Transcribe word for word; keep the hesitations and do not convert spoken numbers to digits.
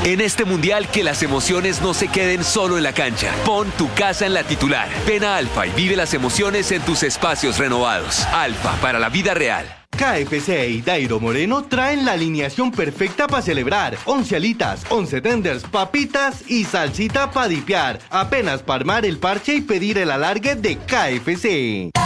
En este mundial, que las emociones no se queden solo en la cancha. Pon tu casa en la titular. Ven a Alfa y vive las emociones en tus espacios renovados. Alfa, para la vida real. K F C y Dairo Moreno traen la alineación perfecta para celebrar. once alitas, once tenders, papitas y salsita para dipear. Apenas para armar el parche y pedir el alargue de K F C.